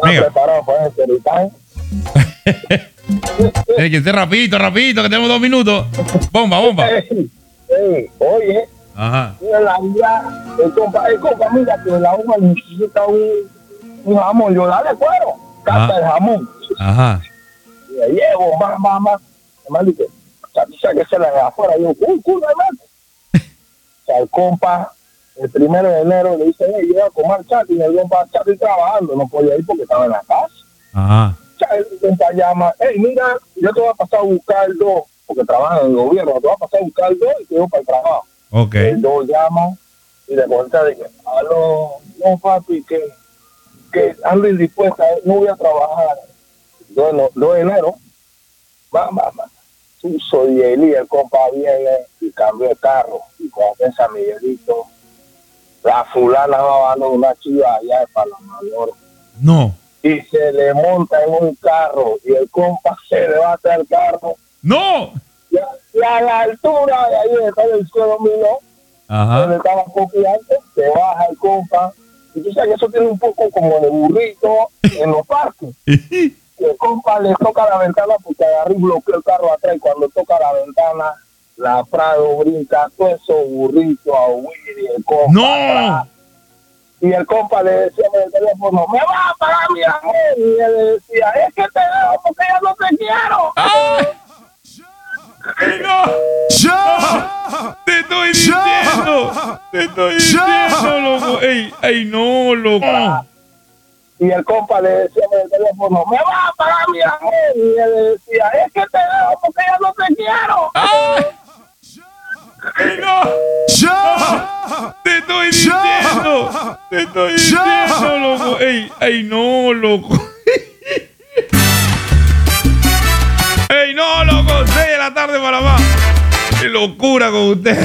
Venga. preparado para ese ritual. Tiene que ser rapidito, rapidito, que tenemos 2 minutos. Bomba, bomba. Oye, Ajá. en la vida, el compa, mira que la uva necesita un jamón. Yo dale cuero, cata el jamón. Ajá. Y le llevo, más. Además dice, dice que se la de afuera. Y yo, hermano. O sea, el compa, el 1 de enero, le dice, yo voy a comer chat. Y el compa, estoy trabajando, no podía ir porque estaba en la casa. Ajá. El compa llama, mira, yo te voy a pasar a buscar 2, porque trabaja en el gobierno, te voy a pasar a buscar 2 y te voy para el trabajo. Ok. El 2 llama y le cuenta de que, aló, no papi, que ando indispuesta, no voy a trabajar. 2 de enero, va. Tú soy Eli, el compa viene y cambió el carro. Y cuando en San Miguelito, la fulana va dando una chiva allá de Palamayor. No. Y se le monta en un carro y el compa se levanta el carro. ¡No! Y a la altura de ahí está el suelo mío, donde estaba copiando, se baja el compa. Y tú sabes que eso tiene un poco como de burrito en los parques. Y el compa le toca la ventana porque agarró y bloqueó el carro atrás. Y cuando toca la ventana, la Prado brinca todo eso burrito a huir y el compa. ¡No! Atrás. Y el compa le decía por el teléfono, me va a pagar mi amor. Y él le decía, es que te dejo porque ya no te quiero. ¡Ay! ¡No! ¡Te estoy diciendo! ¡Te estoy diciendo, loco! ¡Ey, no, loco! Y el compa le decía por el teléfono, me va a pagar mi amor. Y él le decía, es que te dejo porque ya no te quiero. ¡Ay! ¡No! ¡Te estoy diciendo! ¡Te estoy diciendo, loco! ¡Ey, no, loco! ¡Ey, no, loco! 6 de la tarde para más. ¡Qué locura con usted!